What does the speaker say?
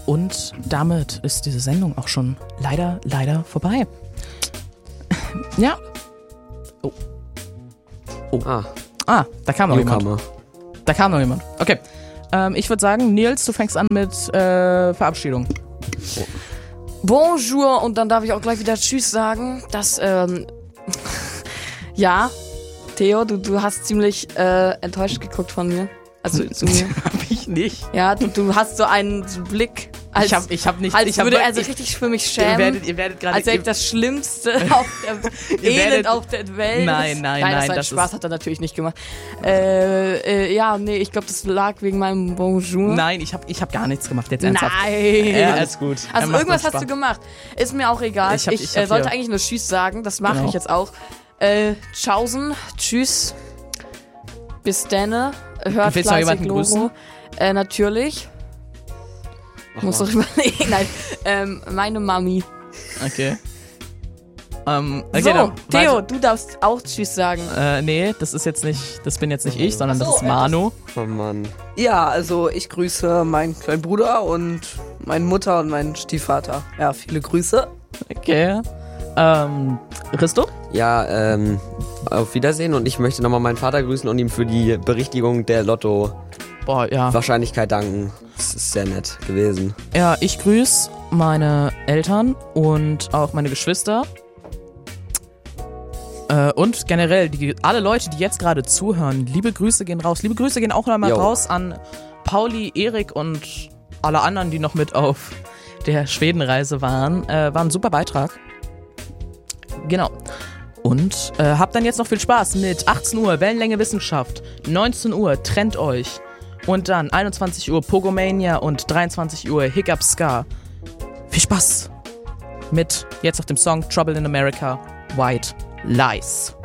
Und damit ist diese Sendung auch schon leider vorbei. Ja. Oh. Ah, da kam noch jemand. Okay. Ich würde sagen, Nils, du fängst an mit Verabschiedung. Bonjour, und dann darf ich auch gleich wieder Tschüss sagen. Das, ja, Theo, du hast ziemlich enttäuscht geguckt von mir. Also zu mir. Hab ich nicht. Ja, du hast so einen Blick, als ich hab nicht. Als würde er sich richtig für mich schämen. Ihr werdet gerade. Als wäre ich das Schlimmste auf auf der Welt. Nein. Das Spaß hat er natürlich nicht gemacht. Ich glaube, das lag wegen meinem Bonjour. Nein, ich hab gar nichts gemacht, jetzt ernsthaft. Nein. Alles gut. Also irgendwas hast du gemacht. Ist mir auch egal. Ich sollte hier eigentlich nur Tschüss sagen. Das mache ich jetzt auch. Tschaußen. Tschüss. Bis denne. Hört willst du noch jemanden grüßen? Natürlich. Muss doch überlegen. Nein. Meine Mami. Okay. So, Theo, du darfst auch Tschüss sagen. Nee, das bin jetzt nicht ich, sondern das ist Manu. Oh Mann. Ja, also ich grüße meinen kleinen Bruder und meine Mutter und meinen Stiefvater. Ja, viele Grüße. Okay. Risto? Ja, auf Wiedersehen, und ich möchte nochmal meinen Vater grüßen und ihm für die Berichtigung der Lotto-Wahrscheinlichkeit danken. Das ist sehr nett gewesen. Ja, ich grüße meine Eltern und auch meine Geschwister. Und generell alle Leute, die jetzt gerade zuhören, liebe Grüße gehen raus. Liebe Grüße gehen auch nochmal raus an Pauli, Erik und alle anderen, die noch mit auf der Schwedenreise waren. War ein super Beitrag. Genau. Und habt dann jetzt noch viel Spaß mit 18 Uhr Wellenlänge Wissenschaft, 19 Uhr Trennt euch und dann 21 Uhr Pogomania und 23 Uhr Hiccup Ska. Viel Spaß mit jetzt auf dem Song Trouble in America, White Lies.